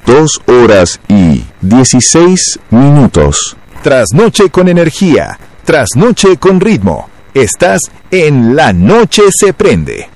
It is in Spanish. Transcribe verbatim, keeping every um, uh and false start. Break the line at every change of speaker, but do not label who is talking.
Dos horas y dieciséis minutos.
Trasnoche con energía, trasnoche con ritmo. Estás en La Noche se prende.